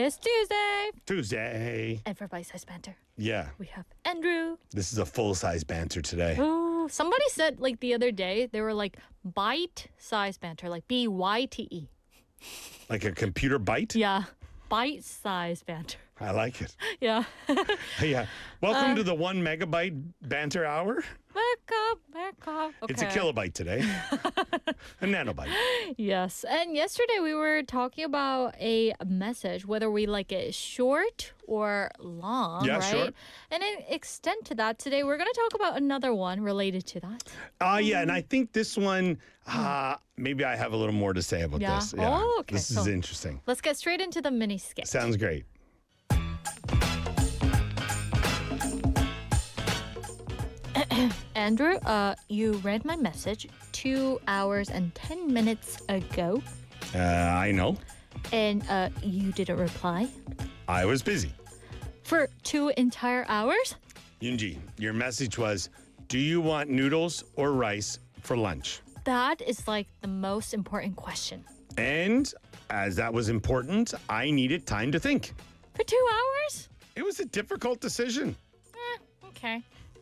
It's Tuesday. Tuesday. And for Bite Size Banter, Yeah. we have Andrew. This is a full-size banter today. Ooh, somebody said like the other day, they were like Bite Size Banter, like BYTE. Like a computer bite? Yeah, Bite Size Banter. I like it. Yeah. Yeah. Welcome to the 1 megabyte banter hour. Back up. Okay. It's a kilobyte today. A nanobyte. Yes. And yesterday we were talking about a message, whether we like it short or long, Yeah, right? sure. And in extent to that, today we're going to talk about another one related to that. Yeah, and I think this one, maybe I have a little more to say about Yeah? this. Oh, okay. This is So- interesting. Let's get straight into the mini skit. Sounds great. Andrew, you read my message 2 hours and 10 minutes ago, I know. and you didn't reply I was busy. for 2 entire hours? Yunji, your message was, do you want noodles or rice for lunch? That is like the most important question. And as that was important, I needed time to think. For 2 hours? It was a difficult decision. Okay.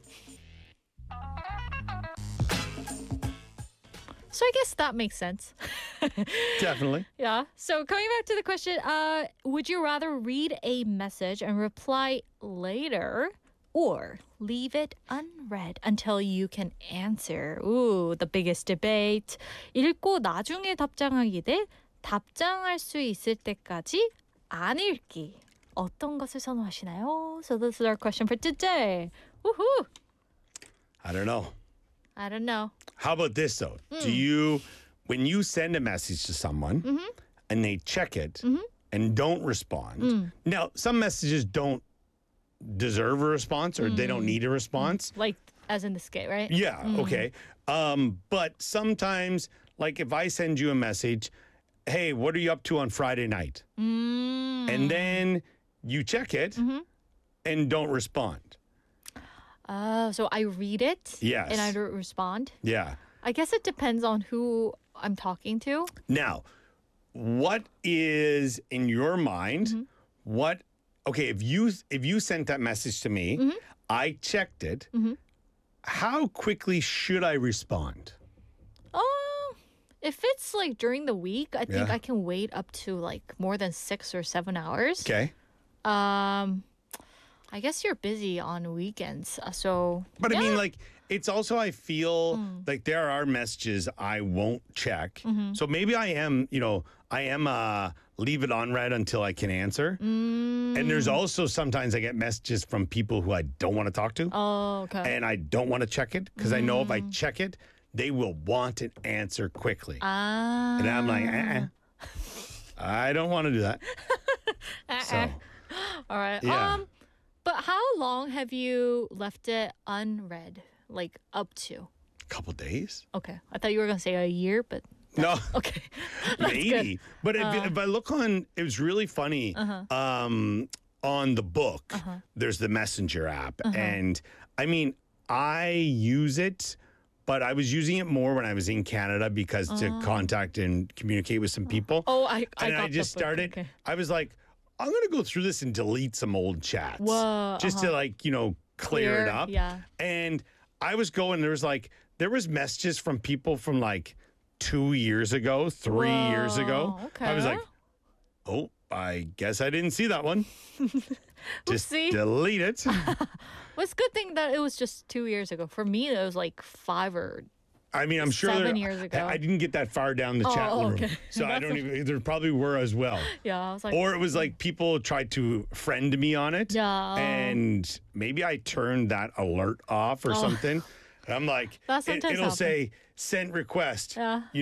So I guess that makes sense. Definitely. Yeah. So coming back to the question, would you rather read a message and reply later or leave it unread until you can answer? Ooh, the biggest debate. 읽고 나중에 답장하기 대 답장할 수 있을 때까지 안 읽기. 어떤 것을 선호하시나요? So this is our question for today. Woohoo! I don't know. I don't know. How about this, though? Do you, when you send a message to someone and they check it and don't respond, now some messages don't deserve a response or they don't need a response. Like, as in the skit, right? Yeah, okay. But sometimes, like if I send you a message, hey, what are you up to on Friday night? And then you check it and don't respond. So I read it Yes. and I don't respond. Yeah. I guess it depends on who I'm talking to. Now, what is in your mind? What? Okay, if you sent that message to me, I checked it. How quickly should I respond? Oh, if it's like during the week, I think Yeah. I can wait up to like more than 6 or 7 hours. Okay, I guess you're busy on weekends, so. but I yeah. mean, like, it's also I feel like there are messages I won't check. So maybe I am leave it on read until I can answer. And there's also sometimes I get messages from people who I don't want to talk to. Oh, okay. And I don't want to check it because I know if I check it, they will want an answer quickly. And I'm like, I don't want to do that. So, All right. yeah. But how long have you left it unread? Like up to? A couple days? Okay. I thought you were going to say a year, but No, okay. That's maybe. good. But if I look on, it was really funny. On the book, there's the Messenger app. And I mean, I use it, but I was using it more when I was in Canada because to contact and communicate with some people. Oh, I and got I just the book. started. Okay. I was like, I'm going to go through this and delete some old chats. Whoa, just to like, clear it up. Yeah. And I was going, there was messages from people from like 2 years ago, 3 years ago. Whoa, I was okay. like, oh, I guess I didn't see that one. Just Oopsie. delete it. Well, it's a good thing that it was just 2 years ago. For me, it was like 5 or I mean, I'm sure 7 years ago. I didn't get that far down the chat room. okay. So I don't even, there probably were as well. yeah. I was like, Or it was like people tried to friend me on it. Yeah. And maybe I turned that alert off or something. And I'm like, That sometimes it'll happens. say sent request,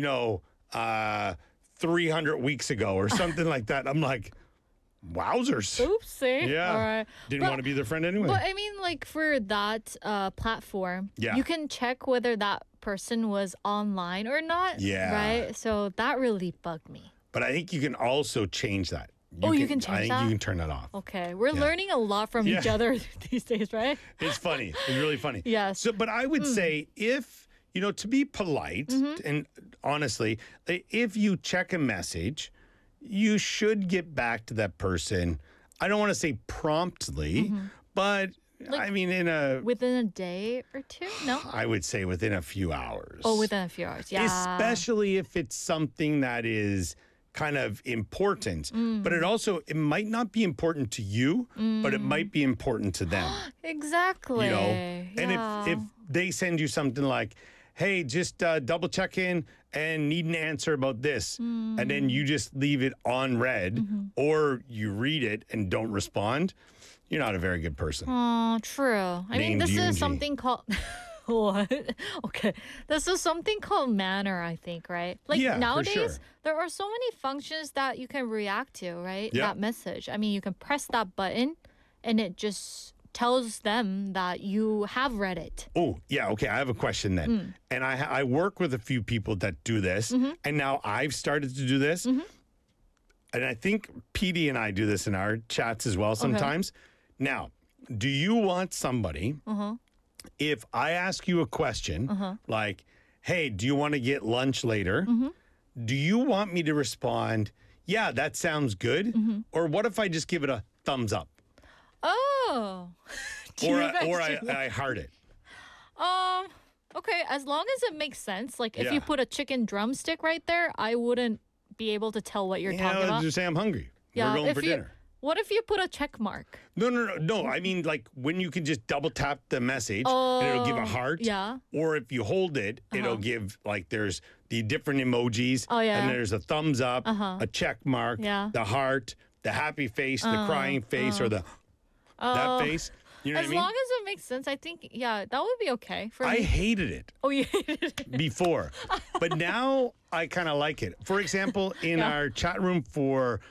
Yeah. 300 weeks ago or something like that. I'm like, wowzers. oopsie. Yeah. All right. Didn't But- want to be their friend anyway. But I mean, like for that platform, Yeah. you can check whether that person was online or not. Yeah. Right. So that really bugged me. But I think you can also change that. You can change I think that? you can turn that off. Okay, we're learning a lot from each Yeah. other these days, right? It's funny. It's really funny. Yes. So, but I would say if, to be polite and honestly, if you check a message, you should get back to that person. I don't want to say promptly, but I mean, within a day or two? No? I would say within a few hours. Oh, within a few hours. Yeah. Especially if it's something that is kind of important. But it might not be important to you, but it might be important to them. Exactly. You know? And if they send you something like, hey, just double check in and need an answer about this. And then you just leave it on read or you read it and don't respond, you're not a very good person. Oh, true. I mean, this is something called... What? Okay. This is something called manner, I think, right? Like nowadays, for sure. there are so many functions that you can react to, right? Yeah. That message. I mean, you can press that button and it just tells them that you have read it. Oh, yeah. Okay. I have a question then. And I work with a few people that do this. And now I've started to do this. And I think PD and I do this in our chats as well sometimes. Now, do you want somebody, if I ask you a question like, hey, do you want to get lunch later? Do you want me to respond, yeah, that sounds good? Or what if I just give it a thumbs up? Oh. Or I heart it. Okay, as long as it makes sense. Like if Yeah. you put a chicken drumstick right there, I wouldn't be able to tell what you're talking about. Just say I'm hungry. Yeah, We're going if for you- dinner. What if you put a check mark? No. I mean, like when you can just double tap the message and it'll give a heart. Yeah. Or if you hold it, it'll give like there's the different emojis. Oh, yeah. And there's a thumbs up, a check mark, Yeah. the heart, the happy face, the crying face, or that face. You know As what I mean? long as it makes sense, I think, yeah, that would be okay for I me. hated it Oh, you hated it. before, but now I kind of like it. For example, in our chat room for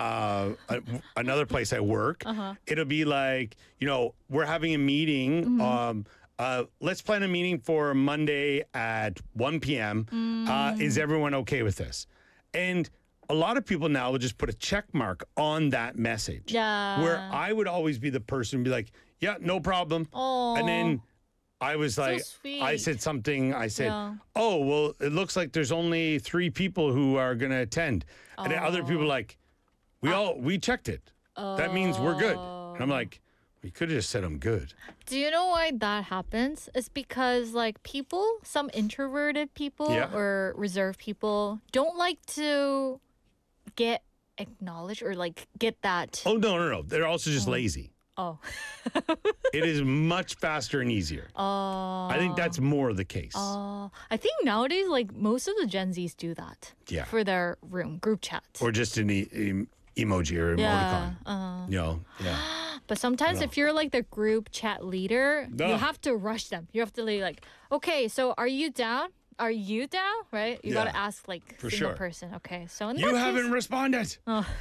another place I work, it'll be like, we're having a meeting. Let's plan a meeting for Monday at 1 p.m. Is everyone okay with this? And a lot of people now will just put a check mark on that message. Yeah. Where I would always be the person be like, yeah, no problem. Oh. And then I was like, sweet. I said something. I said, Yeah. oh, well, it looks like there's only 3 people who are going to attend. And then other people like, we checked it. That means we're good. And I'm like, we could have just said I'm good. Do you know why that happens? It's because like people, some introverted people Yeah. or reserved people don't like to get acknowledged or like get that. Oh, no. They're also just lazy. Oh. It is much faster and easier. I think that's more the case. I think nowadays like most of the Gen Zs do that. Yeah. For their room group chat. Or just an emoji or emoticon. Yeah. But sometimes if you're like the group chat leader, you Ugh. have to rush them. You have to like, okay, so are you down? Are you down? Right? You got to Yeah. ask like For single sure. person. Okay, so in You that haven't case, responded.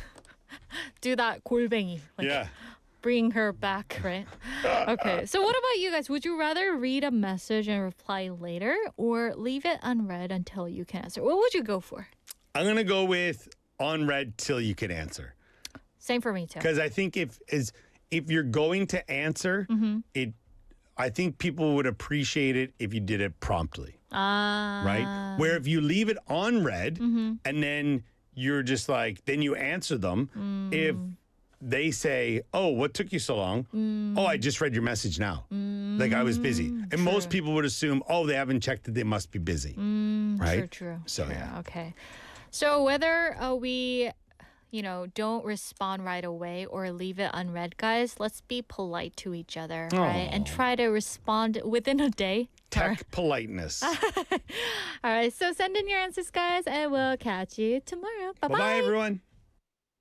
do that 골뱅이. Like, Yeah. bring her back, right? Okay. So what about you guys? Would you rather read a message and reply later or leave it unread until you can answer? What would you go for? I'm going to go with on read till you can answer. Same for me too. Because I think if you're going to answer, I think people would appreciate it if you did it promptly, right? Where if you leave it on read and then you're just like, then you answer them. If they say, oh, what took you so long? Oh, I just read your message now. Like I was busy. And most people would assume, oh, they haven't checked it. They must be busy. Right? True. So, True. yeah. Okay. So whether we, don't respond right away or leave it unread, guys, let's be polite to each other, right? And try to respond within a day. Tech politeness. All right. So send in your answers, guys, and we'll catch you tomorrow. Bye-bye. Bye-bye, everyone.